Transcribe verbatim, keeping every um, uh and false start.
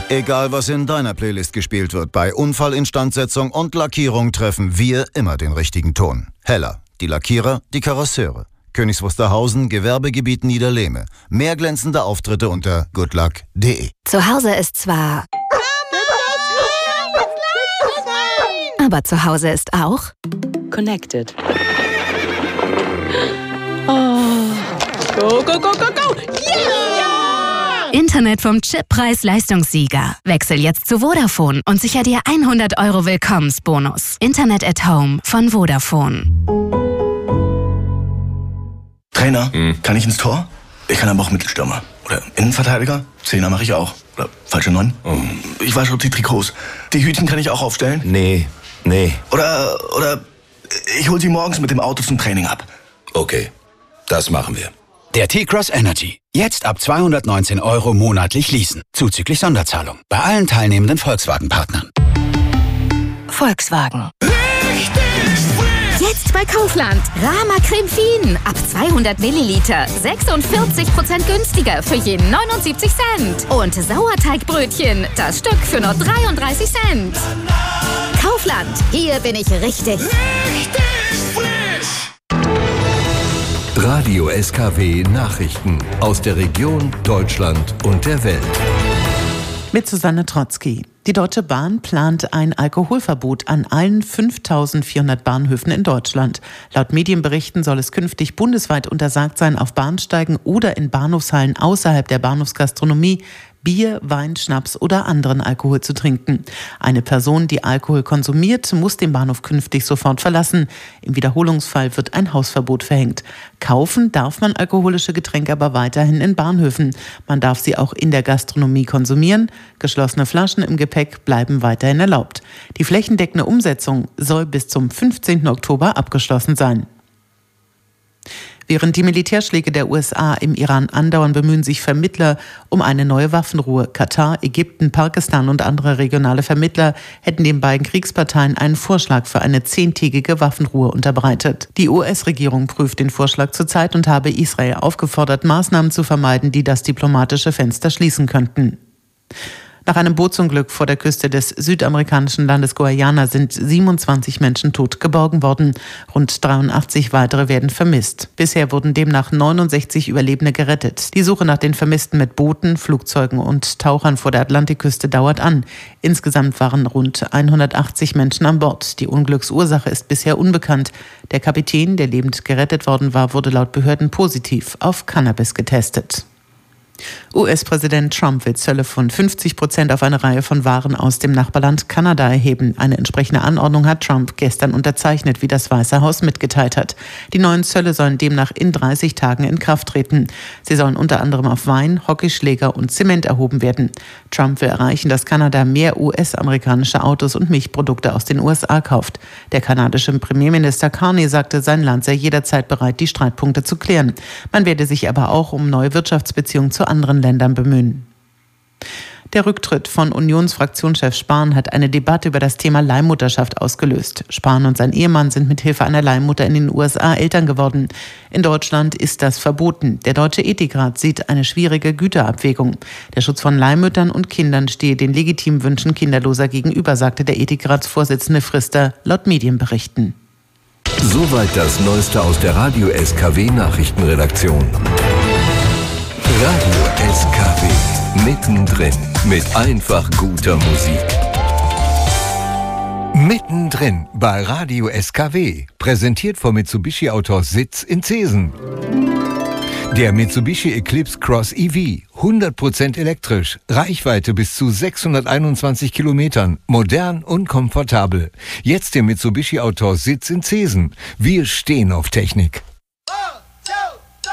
Egal, was in deiner Playlist gespielt wird, bei Unfallinstandsetzung und Lackierung treffen wir immer den richtigen Ton. Heller, die Lackierer, die Karosseure. Königs Wusterhausen, Gewerbegebiet Niederlehme. Mehr glänzende Auftritte unter goodluck punkt de. Zu Hause ist zwar... Aber zu Hause ist auch... Connected. Oh. Go, go, go, go, go! Yeah! Internet vom Chip-Preis-Leistungssieger. Wechsel jetzt zu Vodafone und sicher dir hundert Euro Willkommensbonus. Internet at Home von Vodafone. Trainer, hm. kann ich ins Tor? Ich kann aber auch Mittelstürmer. Oder Innenverteidiger? Zehner mache ich auch. Oder falsche Neun? Oh. Ich wasche die Trikots. Die Hütchen kann ich auch aufstellen? Nee, nee. Oder, oder ich hol sie morgens mit dem Auto zum Training ab. Okay, das machen wir. Der T-Cross Energy. Jetzt ab zweihundertneunzehn Euro monatlich leasen. Zuzüglich Sonderzahlung. Bei allen teilnehmenden Volkswagen-Partnern. Volkswagen. Jetzt bei Kaufland. Rama Creme Fien. Ab zweihundert Milliliter. sechsundvierzig Prozent günstiger für jeden neunundsiebzig Cent. Und Sauerteigbrötchen. Das Stück für nur dreiunddreißig Cent. Kaufland. Hier bin ich richtig. Richtig frisch. Radio S K W Nachrichten aus der Region, Deutschland und der Welt. Mit Susanne Trotzki. Die Deutsche Bahn plant ein Alkoholverbot an allen fünftausendvierhundert Bahnhöfen in Deutschland. Laut Medienberichten soll es künftig bundesweit untersagt sein, auf Bahnsteigen oder in Bahnhofshallen außerhalb der Bahnhofsgastronomie Bier, Wein, Schnaps oder anderen Alkohol zu trinken. Eine Person, die Alkohol konsumiert, muss den Bahnhof künftig sofort verlassen. Im Wiederholungsfall wird ein Hausverbot verhängt. Kaufen darf man alkoholische Getränke aber weiterhin in Bahnhöfen. Man darf sie auch in der Gastronomie konsumieren. Geschlossene Flaschen im Gepäck bleiben weiterhin erlaubt. Die flächendeckende Umsetzung soll bis zum fünfzehnten Oktober abgeschlossen sein. Während die Militärschläge der U S A im Iran andauern, bemühen sich Vermittler um eine neue Waffenruhe. Katar, Ägypten, Pakistan und andere regionale Vermittler hätten den beiden Kriegsparteien einen Vorschlag für eine zehntägige Waffenruhe unterbreitet. Die U S-Regierung prüft den Vorschlag zurzeit und habe Israel aufgefordert, Maßnahmen zu vermeiden, die das diplomatische Fenster schließen könnten. Nach einem Bootsunglück vor der Küste des südamerikanischen Landes Guyana sind siebenundzwanzig Menschen tot geborgen worden. Rund dreiundachtzig weitere werden vermisst. Bisher wurden demnach neunundsechzig Überlebende gerettet. Die Suche nach den Vermissten mit Booten, Flugzeugen und Tauchern vor der Atlantikküste dauert an. Insgesamt waren rund hundertachtzig Menschen an Bord. Die Unglücksursache ist bisher unbekannt. Der Kapitän, der lebend gerettet worden war, wurde laut Behörden positiv auf Cannabis getestet. U S-Präsident Trump will Zölle von fünfzig Prozent auf eine Reihe von Waren aus dem Nachbarland Kanada erheben. Eine entsprechende Anordnung hat Trump gestern unterzeichnet, wie das Weiße Haus mitgeteilt hat. Die neuen Zölle sollen demnach in dreißig Tagen in Kraft treten. Sie sollen unter anderem auf Wein, Hockeyschläger und Zement erhoben werden. Trump will erreichen, dass Kanada mehr U S-amerikanische Autos und Milchprodukte aus den U S A kauft. Der kanadische Premierminister Carney sagte, sein Land sei jederzeit bereit, die Streitpunkte zu klären. Man werde sich aber auch um neue Wirtschaftsbeziehungen zu anderen Ländern bemühen. Der Rücktritt von Unionsfraktionschef Spahn hat eine Debatte über das Thema Leihmutterschaft ausgelöst. Spahn und sein Ehemann sind mit Hilfe einer Leihmutter in den U S A Eltern geworden. In Deutschland ist das verboten. Der Deutsche Ethikrat sieht eine schwierige Güterabwägung. Der Schutz von Leihmüttern und Kindern stehe den legitimen Wünschen Kinderloser gegenüber, sagte der Ethikratsvorsitzende Frister laut Medienberichten. Soweit das Neueste aus der Radio S K W Nachrichtenredaktion. Radio S K W, mittendrin mit einfach guter Musik. Mittendrin bei Radio S K W, präsentiert vom Mitsubishi Autors Sitz in Zeesen. Der Mitsubishi Eclipse Cross E V, hundert Prozent elektrisch, Reichweite bis zu sechshunderteinundzwanzig Kilometern, modern und komfortabel. Jetzt der Mitsubishi Autors Sitz in Zeesen. Wir stehen auf Technik.